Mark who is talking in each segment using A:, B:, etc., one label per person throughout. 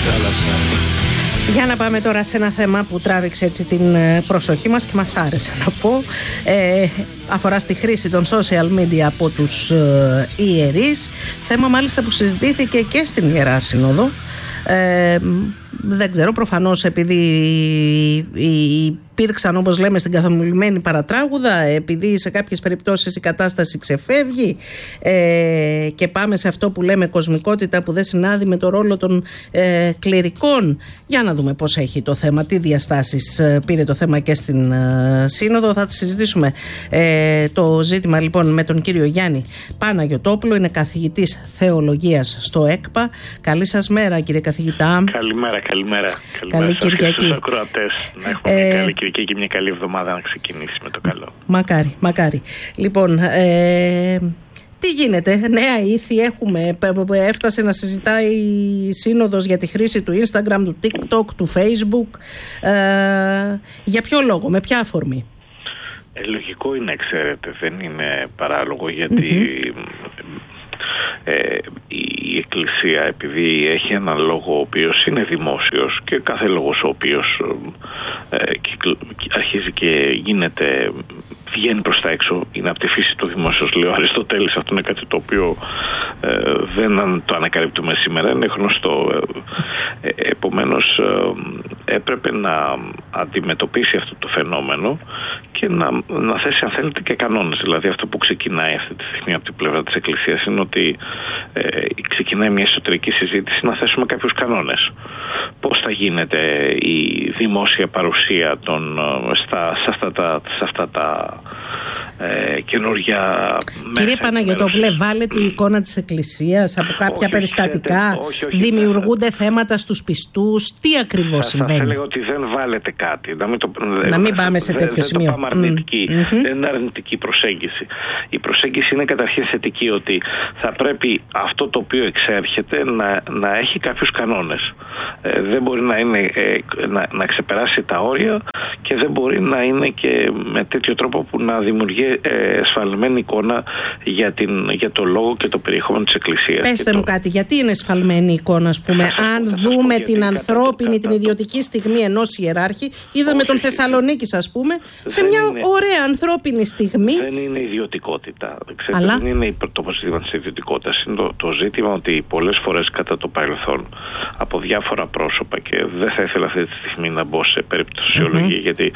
A: θάλασσα.
B: Για να πάμε τώρα σε ένα θέμα που τράβηξε έτσι την προσοχή μας και μας άρεσε να πω. Αφορά στη χρήση των social media από τους ιερείς. Θέμα μάλιστα που συζητήθηκε και στην Ιερά Σύνοδο. Δεν ξέρω, προφανώς επειδή υπήρξαν, όπως λέμε στην καθομιλημένη παρατράγουδα, επειδή σε κάποιες περιπτώσεις η κατάσταση ξεφεύγει και πάμε σε αυτό που λέμε κοσμικότητα που δεν συνάδει με το ρόλο των κληρικών. Για να δούμε πώς έχει το θέμα, τι διαστάσεις πήρε το θέμα και στην Σύνοδο. Θα συζητήσουμε το ζήτημα λοιπόν με τον κύριο Γιάννη Παναγιωτόπουλο, είναι καθηγητής θεολογίας στο ΕΚΠΑ. Καλή σας μέρα κύριε καθηγητά.
C: Καλημέρα.
B: Καλή Κυριακή.
C: Στους ακροατές να έχουμε μια καλή Κυριακή και μια καλή εβδομάδα να ξεκινήσει με το καλό.
B: Μακάρι. Λοιπόν, τι γίνεται, νέα ήθη έχουμε, έφτασε να συζητάει η Σύνοδος για τη χρήση του Instagram, του TikTok, του Facebook. Για ποιο λόγο, με ποια αφορμή?
C: Λογικό είναι, ξέρετε, δεν είναι παράλογο γιατί η Εκκλησία, επειδή έχει έναν λόγο ο οποίος είναι δημόσιος και κάθε λόγος ο οποίος αρχίζει και βγαίνει προς τα έξω, είναι από τη φύση του δημόσιος, λέει ο Αριστοτέλης. Αυτό είναι κάτι το οποίο δεν το ανακαλύπτουμε σήμερα, είναι γνωστό. Επομένως έπρεπε να αντιμετωπίσει αυτό το φαινόμενο και να θέσει, αν θέλετε, και κανόνες. Δηλαδή αυτό που ξεκινάει αυτή τη στιγμή από την πλευρά της Εκκλησίας είναι ότι ξεκινάει μια εσωτερική συζήτηση να θέσουμε κάποιους κανόνες. Πώς θα γίνεται η δημόσια παρουσία σε αυτά τα καινούργια μέσα.
B: Κύριε Παναγιωτόπουλε, βάλετε η εικόνα της Εκκλησίας από κάποια περιστατικά, δημιουργούνται θέματα στους πιστούς, τι ακριβώς συμβαίνει?
C: Θα έλεγα ότι δεν βάλετε κάτι.
B: Να μην πάμε σε τέτοιο σημείο.
C: Δεν πάμε αρνητική. Δεν είναι αρνητική προσέγγιση. Η προσέγγιση είναι καταρχήν θετική, ότι θα πρέπει αυτό το οποίο εξέρχεται να έχει κάποιους κανόνες. Δεν μπορεί να ξεπεράσει τα όρια και δεν μπορεί να είναι και με τέτοιο τρόπο που να δημιουργεί εσφαλμένη εικόνα για το λόγο και το περιεχόμενο της Εκκλησίας.
B: Πέστε μου κάτι, γιατί είναι εσφαλμένη εικόνα, ας πούμε, αν δούμε την ανθρώπινη, την ιδιωτική στιγμή ενός ιεράρχη? Είδαμε τον Θεσσαλονίκης, ας πούμε, σε μια ωραία ανθρώπινη στιγμή.
C: Δεν είναι ιδιωτικότητα. Δεν είναι το ζήτημα της ιδιωτικότητας. Είναι το ζήτημα ότι πολλές φορές κατά το παρελθόν από διάφορα πρόσωπα, και δεν θα ήθελα αυτή τη στιγμή να μπω σε περιπτωσιολογία γιατί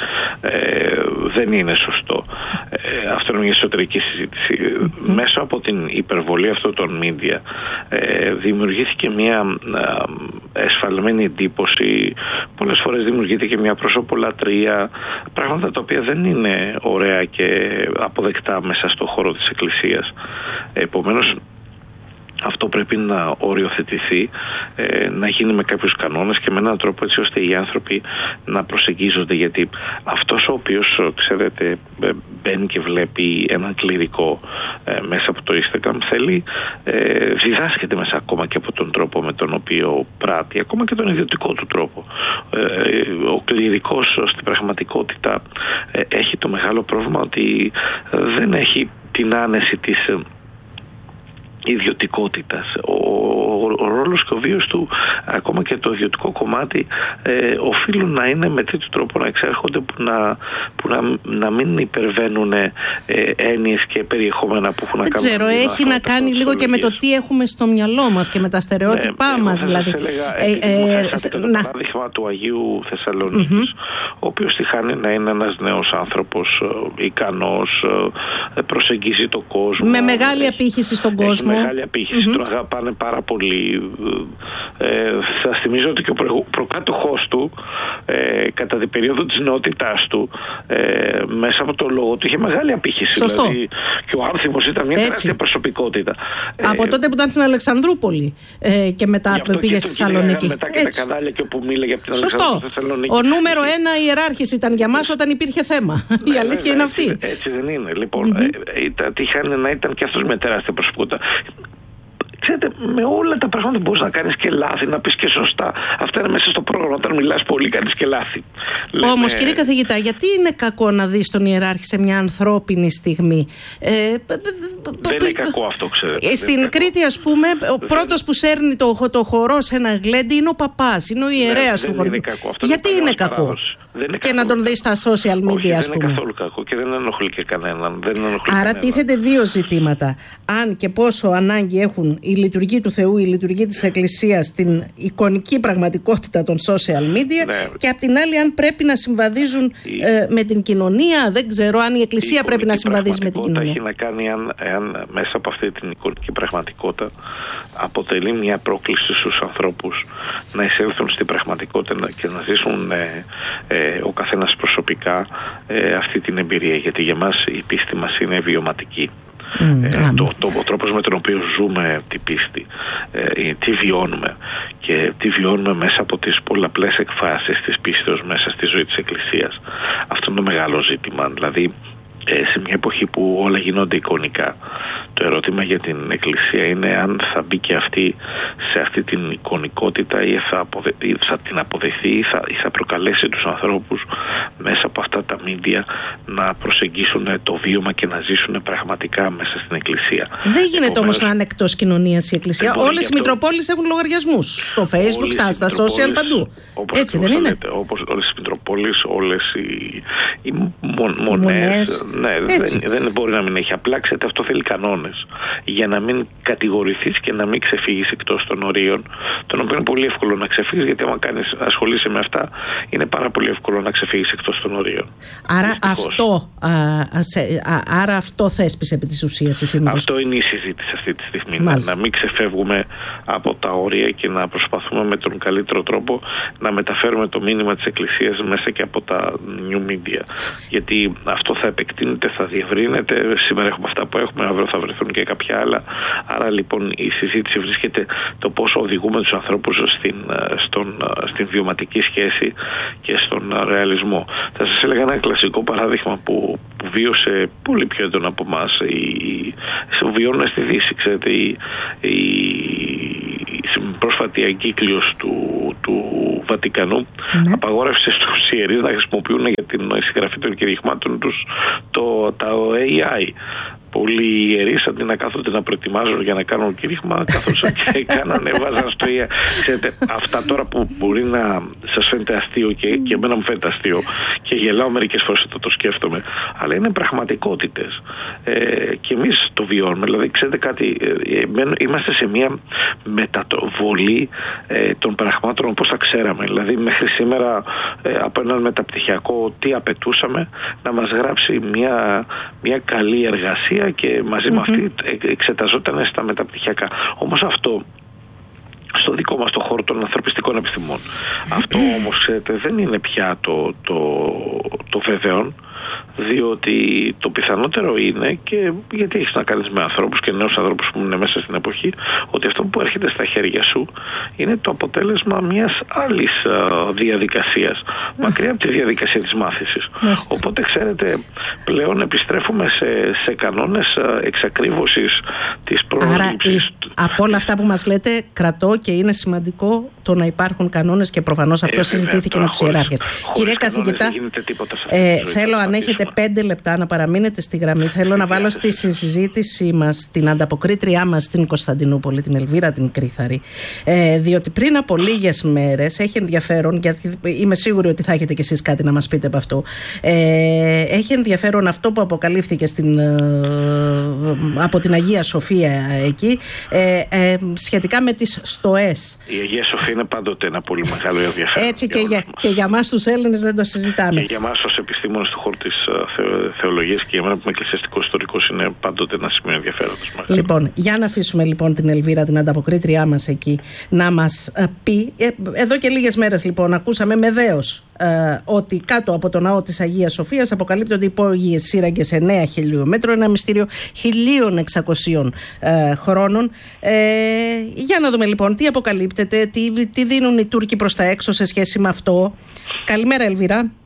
C: δεν είναι σωστό. Αυτό είναι μια εσωτερική συζήτηση. Μέσα από την υπερβολή αυτών των media δημιουργήθηκε μια εσφαλμένη εντύπωση. Πολλές φορές δημιουργείται και μια προσωπολατρία, πράγματα τα οποία δεν είναι ωραία και αποδεκτά μέσα στον χώρο της Εκκλησίας. Επομένως, αυτό πρέπει να οριοθετηθεί, να γίνει με κάποιους κανόνες και με έναν τρόπο έτσι ώστε οι άνθρωποι να προσεγγίζονται, γιατί αυτός ο οποίος, ξέρετε, μπαίνει και βλέπει έναν κληρικό μέσα από το Instagram διδάσκεται μέσα ακόμα και από τον τρόπο με τον οποίο πράττει, ακόμα και τον ιδιωτικό του τρόπο. Ο κληρικός στην πραγματικότητα έχει το μεγάλο πρόβλημα ότι δεν έχει την άνεση της ιδιωτικότητας. Ο ρόλος και ο βίος του, ακόμα και το ιδιωτικό κομμάτι, οφείλουν να είναι με τέτοιο τρόπο να εξέρχονται που να μην υπερβαίνουν έννοιες και περιεχόμενα που έχουν να κάνουν.
B: Δεν ξέρω, έχει να κάνει λίγο και με το τι έχουμε στο μυαλό μας και με τα στερεότυπά μας. Δηλαδή,
C: το παράδειγμα του Αγίου Θεσσαλονίκης, ο οποίος τυχάνει να είναι ένας νέος άνθρωπος, ικανός, προσεγγίζει τον κόσμο.
B: Με μεγάλη απήχηση στον κόσμο.
C: Μεγάλη απήχηση, τον αγαπάνε πάρα πολύ. Θα θυμίζω ότι και ο προκάτοχός του κατά την περίοδο της νεότητάς του μέσα από το λόγο του είχε μεγάλη απήχηση.
B: Σωστό.
C: Δηλαδή, και ο Άνθιμος ήταν μια τεράστια προσωπικότητα.
B: Από τότε που ήταν στην Αλεξανδρούπολη και μετά πήγε στη Θεσσαλονίκη.
C: Μετά και τα κανάλια και όπου μίλαγε από την Αλεξανδρούπολη.
B: Θεσσαλονίκη. Ο νούμερο 1 ιεράρχης ήταν για μας όταν υπήρχε θέμα. Η αλήθεια είναι αυτή.
C: Έτσι δεν είναι. Λοιπόν, τύχανε να ήταν και αυτός με τεράστια προσωπικότητα. ξέρετε, με όλα τα πράγματα μπορείς να κάνεις και λάθη, να πεις και σωστά. Αυτά είναι μέσα στο πρόγραμμα. Όταν μιλάς πολύ, κάνεις και λάθη.
B: Όμως, κύριε καθηγητά, γιατί είναι κακό να δεις τον ιεράρχη σε μια ανθρώπινη στιγμή?
C: Δεν είναι κακό αυτό, ξέρετε.
B: Στην Κρήτη, ας πούμε, ο πρώτος που σέρνει το χορό σε ένα γλέντι είναι ο παπάς, είναι ο ιερέας του χωριού. Γιατί είναι κακό? Και να τον δει στα social media, ας πούμε.
C: Δεν είναι καθόλου κακό και δεν ενοχλεί και κανέναν.
B: Άρα τίθεται δύο ζητήματα. Αν και πόσο ανάγκη έχουν η λειτουργία του Θεού, η λειτουργία της Εκκλησίας στην εικονική πραγματικότητα των social media, και απ' την άλλη αν πρέπει να συμβαδίζουν με την κοινωνία. Δεν ξέρω αν η Εκκλησία πρέπει να συμβαδίζει με την κοινωνία.
C: Έχει να κάνει αν μέσα από αυτή την εικονική πραγματικότητα αποτελεί μια πρόκληση στους ανθρώπους να εισέλθουν στην πραγματικότητα και να ζήσουν ο καθένας προσωπικά αυτή την εμπειρία, γιατί για μας η πίστη μας είναι βιωματική. Ο τρόπος με τον οποίο ζούμε την πίστη, τι βιώνουμε και τι βιώνουμε μέσα από τις πολλαπλές εκφάσεις της πίστεως μέσα στη ζωή της Εκκλησίας, αυτό είναι το μεγάλο ζήτημα. Δηλαδή σε μια εποχή που όλα γίνονται εικονικά, το ερώτημα για την Εκκλησία είναι αν θα μπει και αυτή σε αυτή την εικονικότητα ή θα την αποδεχθεί ή θα προκαλέσει τους ανθρώπους μέσα από αυτά τα μίντια να προσεγγίσουν το βίωμα και να ζήσουν πραγματικά μέσα στην Εκκλησία.
B: Δεν γίνεται όμως να είναι εκτός κοινωνίας η Εκκλησία. Όλες οι Μητροπόλεις έχουν λογαριασμούς στο Facebook, στα social, παντού. Έτσι δεν είναι?
C: Όπως όλες οι Μητροπόλεις, όλες οι μονές. Ναι, δεν μπορεί να μην έχει. Απλά ξέρετε, αυτό θέλει κανόνες για να μην κατηγορηθείς και να μην ξεφύγεις εκτός των ορίων, των οποίων είναι πολύ εύκολο να ξεφύγεις, γιατί άμα ασχολείσαι με αυτά είναι πάρα πολύ εύκολο να ξεφύγεις εκτός των ορίων.
B: Άρα αυτό θέσπισε επί της ουσίας η Σύνοδος.
C: Αυτό είναι η συζήτηση αυτή τη στιγμή. Να μην ξεφεύγουμε από τα όρια και να προσπαθούμε με τον καλύτερο τρόπο να μεταφέρουμε το μήνυμα της Εκκλησίας μέσα και από τα new media. Γιατί αυτό θα επεκτείνεται, θα διευρύνεται. Σήμερα έχουμε αυτά που έχουμε, αύριο θα βρεθούν και κάποια άλλα. Άρα λοιπόν η συζήτηση βρίσκεται το πόσο οδηγούμε τους ανθρώπους στην βιωματική σχέση και στον ρεαλισμό. Θα σας έλεγα ένα κλασικό παράδειγμα που βίωσε πολύ πιο έντονα από εμάς. Βιώνουν στη Δύση, ξέρετε, η πρόσφατη εγκύκλειος του Βατικανού απαγόρευσε στους ιερείς να χρησιμοποιούν για την συγγραφή των κηρυγμάτων τους τα AI. Πολλοί ιερείς αντί να κάθονται να προετοιμάζουν για να κάνουν κήρυγμα, κάθονταν και έβαζαν στο AI. Ξέρετε, αυτά τώρα που μπορεί να σας φαίνεται αστείο και εμένα μου φαίνεται αστείο και γελάω μερικές φορές όταν το σκέφτομαι, αλλά είναι πραγματικότητες. Και εμείς το βιώνουμε. Δηλαδή, ξέρετε κάτι, είμαστε σε μια μεταβολή των πραγμάτων όπως τα ξέραμε. Δηλαδή, μέχρι σήμερα από έναν μεταπτυχιακό τι απαιτούσαμε, να μας γράψει μια καλή εργασία και μαζί με αυτή εξεταζόταν στα μεταπτυχιακά. Όμως αυτό στο δικό μας το χώρο των ανθρωπιστικών επιστημών, αυτό όμως ξέρετε, δεν είναι πια το βέβαιο, διότι το πιθανότερο είναι, και γιατί έχεις να κάνεις με ανθρώπους και νέους ανθρώπους που είναι μέσα στην εποχή, ότι αυτό που έρχεται στα χέρια σου είναι το αποτέλεσμα μιας άλλης διαδικασίας, μακριά από τη διαδικασία της μάθησης. Οπότε ξέρετε, πλέον επιστρέφουμε σε κανόνες εξακρίβωσης της πρόληψης.
B: Άρα από όλα αυτά που μας λέτε κρατώ και είναι σημαντικό το να υπάρχουν κανόνες και προφανώς αυτό συζητήθηκε με τους ιεράρχες. Κύριε καθηγητά, θέλω αν έχετε 5 λεπτά να παραμείνετε στη γραμμή. Θέλω να βάλω στη συζήτησή μας την ανταποκρίτριά μας στην Κωνσταντινούπολη, την Ελβίρα την Κρίθαρη, διότι πριν από λίγες μέρες έχει ενδιαφέρον, γιατί είμαι σίγουρη ότι θα έχετε κι εσείς κάτι να μας πείτε από αυτό, έχει ενδιαφέρον αυτό που αποκαλύφθηκε από την Αγία Σοφία εκεί, σχετικά με τις στοές.
C: Η Αγία Σοφία είναι πάντοτε ένα πολύ μεγάλο ενδιαφέρον.
B: Έτσι και για μας τους Έλληνες δεν το συζητάμε.
C: Και για μας ως επιστήμονες του χώρου της θεολογίας και για μένα που είμαι εκκλησιαστικός ιστορικός είναι πάντοτε ένα σημείο ενδιαφέροντος.
B: Λοιπόν, για να αφήσουμε λοιπόν την Ελβίρα, την ανταποκρίτριά μας εκεί, να μας πει. Εδώ και λίγες μέρες λοιπόν ακούσαμε με δέος ότι κάτω από το ναό της Αγίας Σοφίας αποκαλύπτονται υπόγειες σύραγγες 9 χιλιόμετρων, ένα μυστήριο 1.600 χρόνων. Για να δούμε λοιπόν τι αποκαλύπτεται, τι δίνουν οι Τούρκοι προς τα έξω σε σχέση με αυτό. Καλημέρα, Ελβίρα.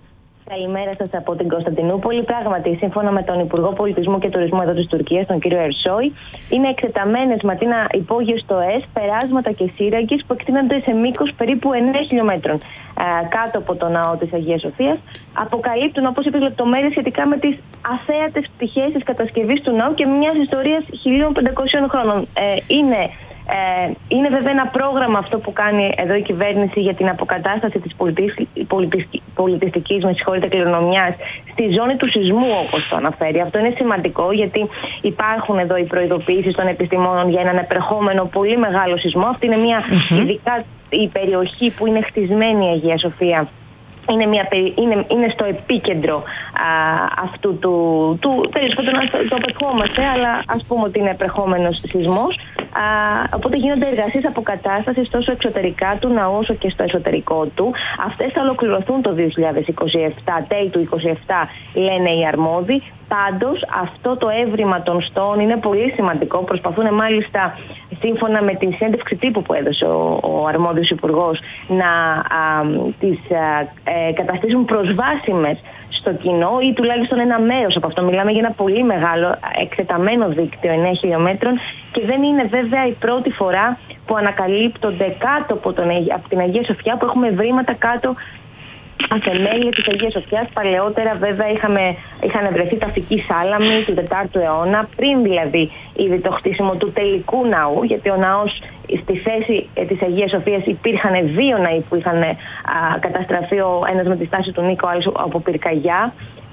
A: Καλημέρα σας από την Κωνσταντινούπολη. Πράγματι, σύμφωνα με τον Υπουργό Πολιτισμού και Τουρισμού εδώ της Τουρκίας, τον κύριο Ερσόη, είναι εκτεταμένες Ματίνα υπόγειες στοές, περάσματα και σύραγγες που εκτείνονται σε μήκος περίπου 9 χιλιόμετρων κάτω από το ναό της Αγίας Σοφίας. Αποκαλύπτουν, όπως είπες, λεπτομέρειες σχετικά με τις αθέατες πτυχές της κατασκευής του ναού και μιας ιστορίας 1500 χρόνων. Είναι βέβαια ένα πρόγραμμα αυτό που κάνει εδώ η κυβέρνηση για την αποκατάσταση της πολιτιστικής κληρονομιάς στη ζώνη του σεισμού, όπως το αναφέρει. Αυτό είναι σημαντικό, γιατί υπάρχουν εδώ οι προειδοποιήσεις των επιστημόνων για έναν επερχόμενο πολύ μεγάλο σεισμό. Αυτή είναι ειδικά η περιοχή που είναι χτισμένη η Αγία Σοφία. Είναι στο επίκεντρο αυτού τέλος πάντων το απερχόμαστε, αλλά ας πούμε ότι είναι επερχόμενος σεισμός. Οπότε γίνονται εργασίες αποκατάστασης τόσο εξωτερικά του ναού όσο και στο εσωτερικό του. Αυτές θα ολοκληρωθούν το 2027, τέλη του 2027 λένε οι αρμόδιοι. Πάντως αυτό το έβριμα των στόχων είναι πολύ σημαντικό. Προσπαθούν μάλιστα, σύμφωνα με την συνέντευξη τύπου που έδωσε ο αρμόδιος υπουργός, να τις καταστήσουν προσβάσιμες στο κοινό ή τουλάχιστον ένα μέρος από αυτό. Μιλάμε για ένα πολύ μεγάλο εκτεταμένο δίκτυο 9 χιλιόμετρων και δεν είναι βέβαια η πρώτη φορά που ανακαλύπτονται κάτω από την Αγία Σοφιά, που έχουμε βρήματα κάτω θεμέλια της Αγίας Σοφιάς. Παλαιότερα βέβαια είχαν βρεθεί ταφικοί σάλαμοι του 4ου αιώνα, πριν δηλαδή ήδη το χτίσιμο του τελικού ναού, γιατί ο ναός στη θέση της Αγίας Σοφίας υπήρχαν 2 ναοί που είχαν καταστραφεί, ο ένας με τη στάση του Νίκο, ο άλλος από πυρκαγιά.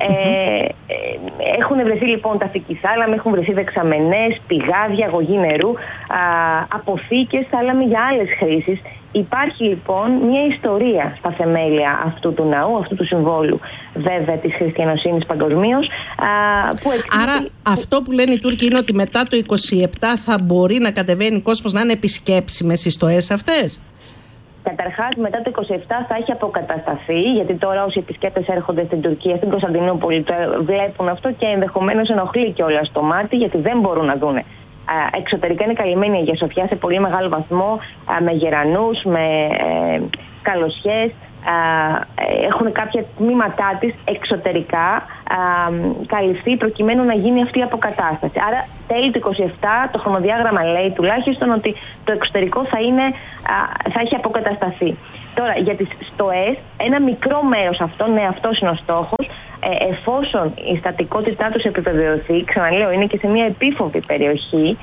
A: Έχουν βρεθεί λοιπόν ταφικοί σάλαμοι, έχουν βρεθεί δεξαμενές, πηγάδια, αγωγή νερού, αποθήκες, σάλαμοι για άλλες χρήσεις. Υπάρχει λοιπόν μια ιστορία στα θεμέλια αυτού του ναού, αυτού του συμβόλου βέβαια της χριστιανοσύνης παγκοσμίως.
B: Άρα αυτό που λένε οι Τούρκοι είναι ότι μετά το 27 θα μπορεί να κατεβαίνει κόσμος, να είναι επισκέψιμες οι στοές αυτές.
A: Καταρχάς, μετά το 27 θα έχει αποκατασταθεί, γιατί τώρα όσοι επισκέπτες έρχονται στην Τουρκία, στην Κωνσταντινούπολη, το βλέπουν αυτό και ενδεχομένως ενοχλεί κιόλας το μάτι, γιατί δεν μπορούν να δούνε. Εξωτερικά είναι καλυμμένη η Αγία Σοφιά σε πολύ μεγάλο βαθμό, με γερανούς, με καλοσιές. Έχουν κάποια τμήματά της εξωτερικά καλυφθεί προκειμένου να γίνει αυτή η αποκατάσταση. Άρα τέλη του 27 το χρονοδιάγραμμα λέει τουλάχιστον ότι το εξωτερικό θα έχει αποκατασταθεί. Τώρα για τις στοές, ένα μικρό μέρος αυτών, αυτός είναι ο στόχος, εφόσον η στατικότητά τους επιβεβαιωθεί, ξαναλέω είναι και σε μια επίφοβη περιοχή,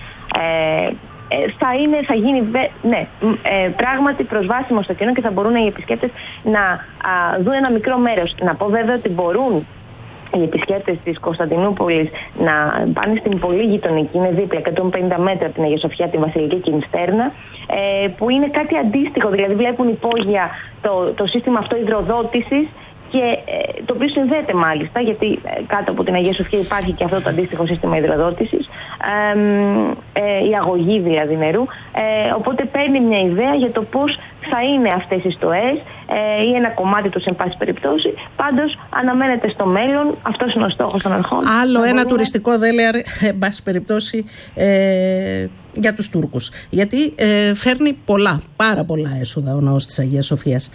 A: θα γίνει πράγματι προσβάσιμο στο κοινό και θα μπορούν οι επισκέπτες να δουν ένα μικρό μέρος. Να πω βέβαια ότι μπορούν οι επισκέπτες της Κωνσταντινούπολης να πάνε στην πολύ γειτονική, είναι δίπλα 150 μέτρα από την Αγία Σοφιά, τη Βασιλική Κινστέρνα, που είναι κάτι αντίστοιχο, δηλαδή βλέπουν υπόγεια το σύστημα αυτό υδροδότησης, και το οποίο συνδέεται μάλιστα, γιατί κάτω από την Αγία Σοφιά υπάρχει και αυτό το αντίστοιχο σύστημα υδροδότησης, η αγωγή δηλαδή νερού, οπότε παίρνει μια ιδέα για το πώς θα είναι αυτές οι στοές ή ένα κομμάτι τους εν πάση περιπτώσει. Πάντως αναμένεται στο μέλλον, αυτός είναι ο στόχος των αρχών.
B: Άλλο ένα τουριστικό δέλεαρ εν πάση περιπτώσει για τους Τούρκους, γιατί φέρνει πάρα πολλά έσοδα ο ναός της Αγίας Σοφίας.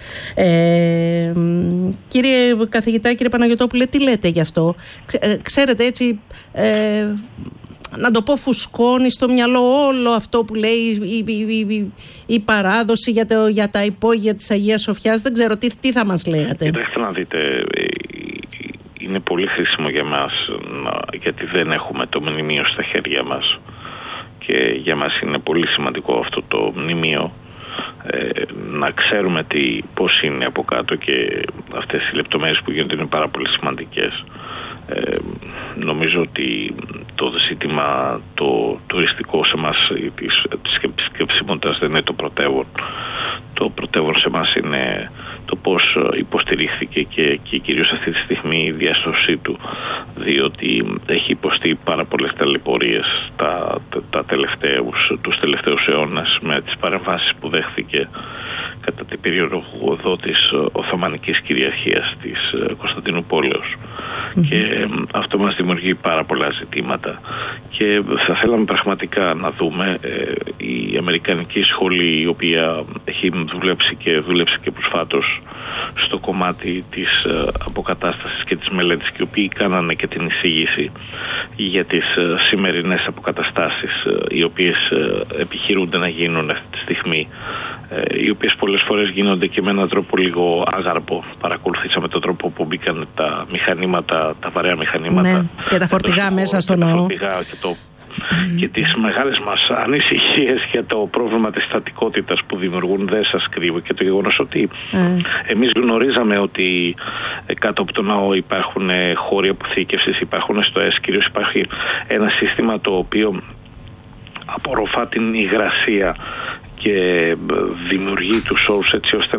B: Κύριε καθηγητά, κύριε Παναγιωτόπουλε, τι λέτε γι' αυτό? Ξέρετε, έτσι να το πω, φουσκώνει στο μυαλό όλο αυτό που λέει η παράδοση για τα υπόγεια της Αγίας Σοφιάς. Δεν ξέρω τι θα μας λέγατε.
C: Κοιτάξτε να δείτε, είναι πολύ χρήσιμο για μας, γιατί δεν έχουμε το μνημείο στα χέρια μας και για μας είναι πολύ σημαντικό αυτό το μνημείο, να ξέρουμε πώς είναι από κάτω, και αυτές οι λεπτομέρειες που γίνονται είναι πάρα πολύ σημαντικές. Νομίζω ότι το ζήτημα το τουριστικό σε μας της επισκεψιμότητας δεν είναι το πρωτεύον. Το πρωτεύον σε μας είναι το πώς υποστηρίχθηκε και κυρίως αυτή τη στιγμή η διάσωσή του, διότι έχει υποστεί πάρα πολλές ταλαιπωρίες τους τελευταίους αιώνες με τις παρεμβάσεις που δέχθηκε κατά την περιοχή της Οθωμανικής κυριαρχίας της Κωνσταντινούπολεως. Και αυτό μας δημιουργεί πάρα πολλά ζητήματα και θα θέλαμε πραγματικά να δούμε η Αμερικανική σχολή, η οποία έχει δουλέψει και προσφάτως στο κομμάτι της αποκατάστασης και της μελέτης, και οι οποίοι κάνανε και την εισήγηση για τις σημερινές αποκαταστάσεις οι οποίες επιχειρούνται να γίνουν αυτή τη στιγμή, οι οποίες πολλές φορές γίνονται και με έναν τρόπο λίγο άγαρπο. Παρακολουθήσαμε τον τρόπο που μπήκαν τα μηχανήματα, τα βαρέα μηχανήματα,
B: ναι, και τα φορτηγά μέσα στο ναό
C: και τις μεγάλες μας ανησυχίες για το πρόβλημα της στατικότητας που δημιουργούν, δεν σας κρύβω, και το γεγονός ότι εμείς γνωρίζαμε ότι κάτω από το ναό υπάρχουν χώροι αποθήκευσης, υπάρχουν στο ΕΣ, κυρίως υπάρχει ένα σύστημα το οποίο απορροφά την υγρασία και δημιουργεί τους όρους έτσι ώστε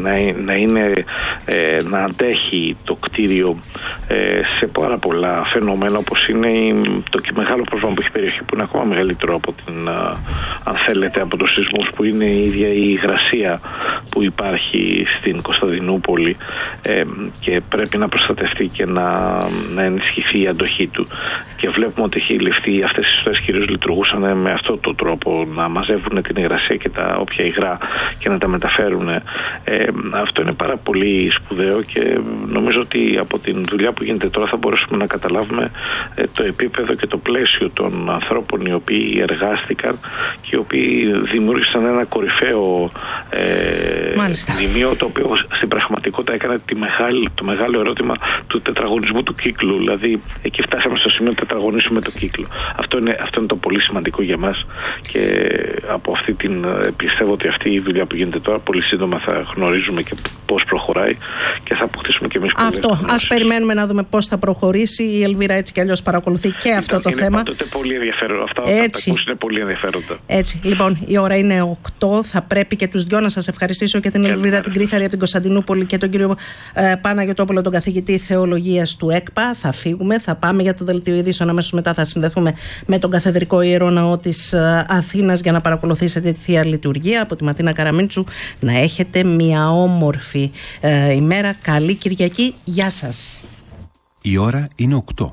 C: να αντέχει το κτίριο σε πάρα πολλά φαινόμενα, όπως είναι το μεγάλο πρόβλημα που έχει η περιοχή, που είναι ακόμα μεγαλύτερο από αν θέλετε, από τους σεισμούς, που είναι η ίδια η υγρασία που υπάρχει στην Κωνσταντινούπολη, και πρέπει να προστατευτεί και να ενισχυθεί η αντοχή του. Και βλέπουμε ότι έχει ληφθεί, αυτές οι ιστορίες κυρίως λειτουργούσαν με αυτόν τον τρόπο, να μαζεύουν την υγρασία και τα όποια υγρά και να τα μεταφέρουν. Αυτό είναι πάρα πολύ σπουδαίο και νομίζω ότι από την δουλειά που γίνεται τώρα θα μπορέσουμε να καταλάβουμε το επίπεδο και το πλαίσιο των ανθρώπων οι οποίοι εργάστηκαν και οι οποίοι δημιούργησαν ένα κορυφαίο μνημείο, το οποίο στην πραγματικότητα έκανε το μεγάλο ερώτημα του τετραγωνισμού του κύκλου. Δηλαδή εκεί φτάσαμε στο σημείο να τετραγωνίσουμε το κύκλο. Αυτό είναι το πολύ σημαντικό για μας, και από αυτή την πιστεύω ότι αυτή η δουλειά που γίνεται τώρα πολύ σύντομα θα γνωρίζουμε και πώς προχωράει και θα αποκτήσουμε και εμείς πολλές γνώσεις.
B: Ας περιμένουμε να δούμε πώς θα προχωρήσει. Η Ελβίρα έτσι κι αλλιώς παρακολουθεί και αυτό το θέμα.
C: Είναι πολύ ενδιαφέρον. Αυτά θα τα ακούσει, είναι πολύ ενδιαφέροντα.
B: Έτσι, λοιπόν, η ώρα είναι 8. Θα πρέπει και τους δυο να σας ευχαριστήσω, και την Ελβίρα την Κρίθαρη από την Κωνσταντινούπολη και τον κύριο Παναγιωτόπουλο, τον καθηγητή θεολογίας του ΕΚΠΑ. Θα φύγουμε, θα πάμε για το δελτίο ειδήσεων. Αμέσως μετά θα συνδεθούμε με τον Καθεδρικό Ιερό Ναό της Αθήνας για να παρακολουθήσετε τη Θεία Λειτουργία. Από τη Ματίνα Καραμίντσου, να έχετε μια όμορφη ημέρα. Καλή Κυριακή. Γεια σας.
D: Η ώρα είναι 8.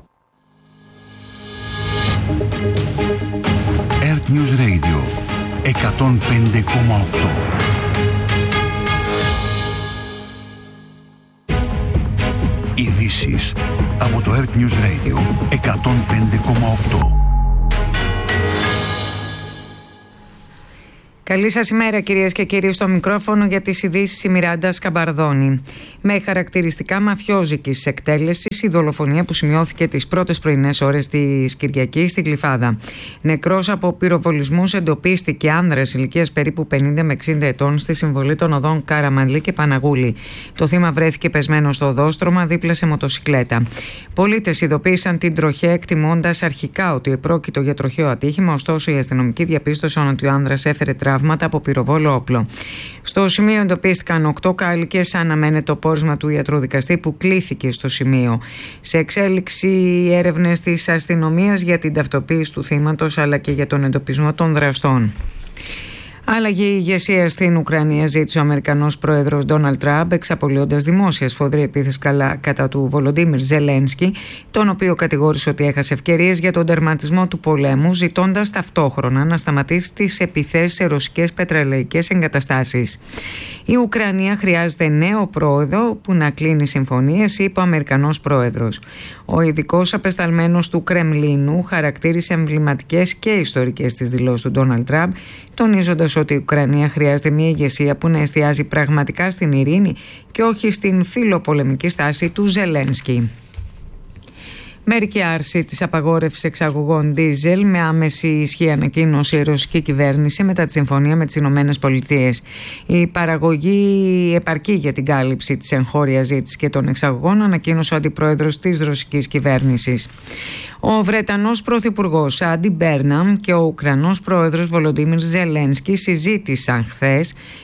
D: Earth News Radio 105,8. Ειδήσεις από το Earth News Radio 105,8.
E: Καλή σας ημέρα, κυρίες και κύριοι. Στο μικρόφωνο για τις ειδήσεις η Μιράντα Σκαμπαρδόνη. Με χαρακτηριστικά μαφιόζικης εκτέλεσης η δολοφονία που σημειώθηκε τις πρώτες πρωινές ώρες της Κυριακής στη Γλυφάδα. Νεκρός από πυροβολισμούς εντοπίστηκε άνδρας ηλικίας περίπου 50 με 60 ετών στη συμβολή των οδών Καραμανλή και Παναγούλη. Το θύμα βρέθηκε πεσμένο στο οδόστρωμα δίπλα σε μοτοσικλέτα. Πολίτες ειδοποίησαν την τροχέα, εκτιμώντας αρχικά ότι επρόκειτο για τροχαίο ατύχημα, ωστόσο οι αστυνομικοί διαπίστωσαν ότι ο άνδρας έφερε τραύματα από πυροβόλο όπλο. Στο σημείο εντοπίστηκαν 8 κάλικες. Αναμένεται το πόρισμα του ιατροδικαστή που κλήθηκε στο σημείο. Σε εξέλιξη οι έρευνες της αστυνομίας για την ταυτοποίηση του θύματος αλλά και για τον εντοπισμό των δραστών. Αλλαγή ηγεσία στην Ουκρανία ζήτησε ο Αμερικανός πρόεδρος Ντόναλντ Τραμπ, εξαπολύοντας δημόσια σφοδρή επίθεση κατά του Βολοντίμιρ Ζελένσκι, τον οποίο κατηγόρησε ότι έχασε ευκαιρίες για τον τερματισμό του πολέμου, ζητώντας ταυτόχρονα να σταματήσει τις επιθέσεις σε ρωσικές πετρελαϊκές εγκαταστάσεις. Η Ουκρανία χρειάζεται νέο πρόεδρο που να κλείνει συμφωνίες, είπε ο Αμερικανός πρόεδρος. Ο ειδικός απεσταλμένος του Κρεμλίνου χαρακτήρισε εμβληματικές και ιστορικές τις δηλώσεις του Ντόναλντ Τραμπ, τονίζοντας ότι η Ουκρανία χρειάζεται μια ηγεσία που να εστιάζει πραγματικά στην ειρήνη και όχι στην φιλοπολεμική στάση του Ζελένσκι. Μερική άρση της απαγόρευσης εξαγωγών ντίζελ με άμεση ισχύ, ανακοίνωσε η ρωσική κυβέρνηση μετά τη συμφωνία με τις Ηνωμένες Πολιτείες. Η παραγωγή επαρκεί για την κάλυψη της εγχώριας ζήτησης και των εξαγωγών, ανακοίνωσε ο αντιπρόεδρος της ρωσικής κυβέρνησης. Ο Βρετανός πρωθυπουργός Άντι Μπέρναμ και ο Ουκρανός πρόεδρος Βολοντίμιρ Ζελένσκι συζήτησαν χθες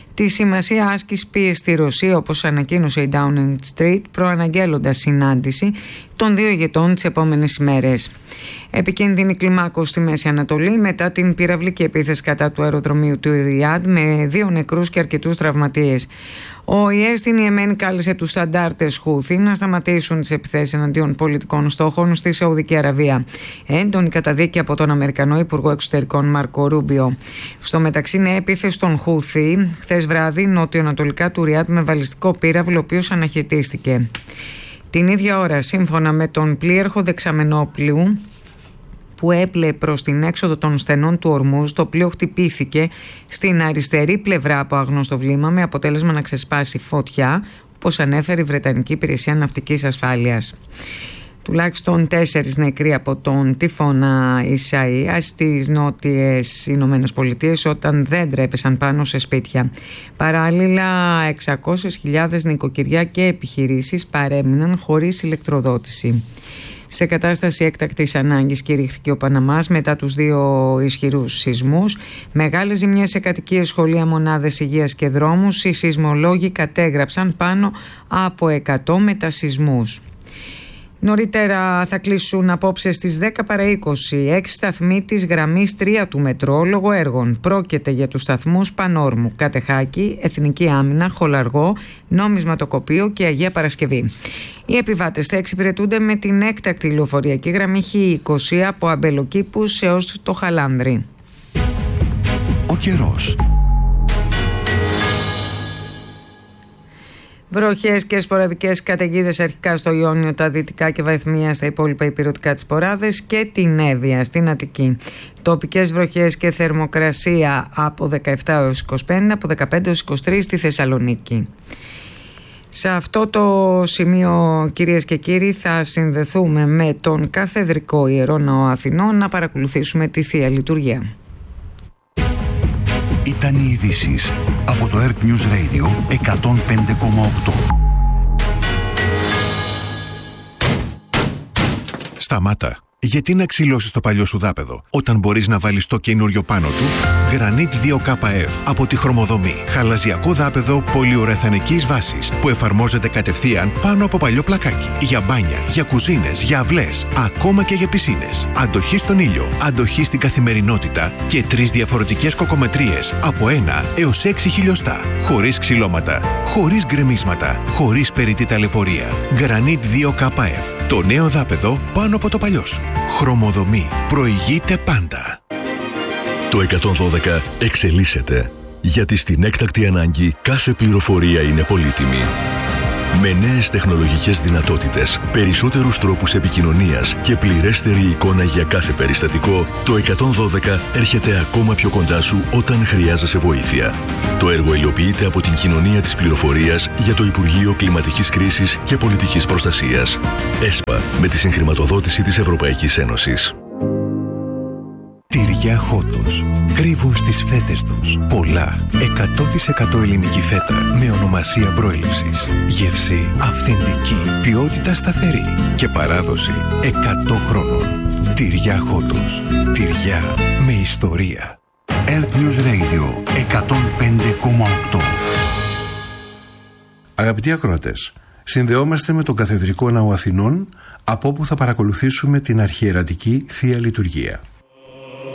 E: Τη σημασία άσκηση πίεση στη Ρωσία, όπως ανακοίνωσε η Downing Street, προαναγγέλλοντας συνάντηση των δύο ηγετών τις επόμενες ημέρες. Επικίνδυνη κλιμάκωση στη Μέση Ανατολή μετά την πυραυλική επίθεση κατά του αεροδρομίου του Ριάντ με 2 νεκρούς και αρκετούς τραυματίες. Ο ΟΗΕ στην Ιεμένη κάλεσε τους αντάρτες Χούθι να σταματήσουν τις επιθέσεις εναντίον πολιτικών στόχων στη Σαουδική Αραβία. Έντονη καταδίκη από τον Αμερικανό Υπουργό Εξωτερικών Μάρκο Ρούμπιο. Στο μεταξύ, νέα επίθεση των Χούθι χθες βράδυ νοτιοανατολικά του Ριάντ με βαλιστικό πύραυλο, ο οποίος αναχαιτίστηκε. Την ίδια ώρα, σύμφωνα με τον πλοίαρχο δεξαμενόπλου που έπλεε προς την έξοδο των στενών του Ορμούζ, το πλοίο χτυπήθηκε στην αριστερή πλευρά από άγνωστο βλήμα με αποτέλεσμα να ξεσπάσει φωτιά, όπως ανέφερε η Βρετανική Υπηρεσία Ναυτικής Ασφάλειας. Τουλάχιστον 4 νεκροί από τον τύφωνα Ισαΐα στις νότιες Ηνωμένες Πολιτείες όταν δέντρα έπεσαν πάνω σε σπίτια. Παράλληλα, 600.000 νοικοκυριά και επιχειρήσεις παρέμειναν χωρίς ηλεκτροδότηση. Σε κατάσταση έκτακτης ανάγκης κηρύχθηκε ο Παναμάς μετά τους 2 ισχυρούς σεισμούς. Μεγάλες ζημιές σε κατοικίες, σχολεία, μονάδες υγείας και δρόμους. Οι σεισμολόγοι κατέγραψαν πάνω από 100 μετασεισμούς. Νωρίτερα θα κλείσουν απόψε στις 10 παρά 20 6 σταθμοί της γραμμής 3 του μετρό λόγω έργων. Πρόκειται για τους σταθμούς Πανόρμου, Κατεχάκη, Εθνική Άμυνα, Χολαργό, Νόμισματοκοπείο και Αγία Παρασκευή. Οι επιβάτες θα εξυπηρετούνται με την έκτακτη λεωφορειακή γραμμή Χ20 από Αμπελοκήπους έως το Χαλάνδρι.
D: Ο καιρός.
E: Βροχές και σποραδικές καταιγίδες αρχικά στο Ιόνιο, τα δυτικά και Βαϊθμία στα υπόλοιπα ηπειρωτικά της Ποράδες και την Εύβοια στην Αττική. Τοπικές βροχές και θερμοκρασία από 17 έως 25, από 15 έως 23 στη Θεσσαλονίκη. Σε αυτό το σημείο, κυρίες και κύριοι, θα συνδεθούμε με τον Καθεδρικό Ιερό Ναό Αθηνών να παρακολουθήσουμε τη Θεία Λειτουργία.
D: Ήταν οι ειδήσεις από το Earth News Radio 105,8. Σταμάτα. Γιατί να ξυλώσεις το παλιό σου δάπεδο όταν μπορείς να βάλεις το καινούριο πάνω του? Granit 2KF από τη Χρωμοδομή. Χαλαζιακό δάπεδο πολυουρεθανικής βάσης που εφαρμόζεται κατευθείαν πάνω από παλιό πλακάκι. Για μπάνια, για κουζίνες, για αυλές, ακόμα και για πισίνες. Αντοχή στον ήλιο, αντοχή στην καθημερινότητα και 3 διαφορετικές κοκομετρίες από 1 έως 6 χιλιοστά. Χωρίς ξυλώματα, χωρίς γκρεμίσματα, χωρίς περιττή ταλαιπωρία. Granit 2KF. Το νέο δάπεδο πάνω από το παλιό σου. Χρωμοδομή. Προηγείται πάντα.
F: Το 112 εξελίσσεται, γιατί στην έκτακτη ανάγκη κάθε πληροφορία είναι πολύτιμη. Με νέες τεχνολογικές δυνατότητες, περισσότερους τρόπους επικοινωνίας και πληρέστερη εικόνα για κάθε περιστατικό, το 112 έρχεται ακόμα πιο κοντά σου όταν χρειάζεσαι βοήθεια. Το έργο υλοποιείται από την Κοινωνία της Πληροφορίας για το Υπουργείο Κλιματικής Κρίσης και Πολιτικής Προστασίας. ΕΣΠΑ, με τη συγχρηματοδότηση της Ευρωπαϊκής Ένωσης.
G: Τυριά Χότος. Κρύβουν στις φέτες τους πολλά 100% ελληνική φέτα με ονομασία προέλευσης. Γεύση αυθεντική, ποιότητα σταθερή και παράδοση 100 χρόνων. Τυριά Χότος. Τυριά με ιστορία.
D: Earth News Radio 105,8.
H: Αγαπητοί ακροατές, συνδεόμαστε με τον Καθεδρικό Ναό Αθηνών, από όπου θα παρακολουθήσουμε την αρχιερατική Θεία Λειτουργία.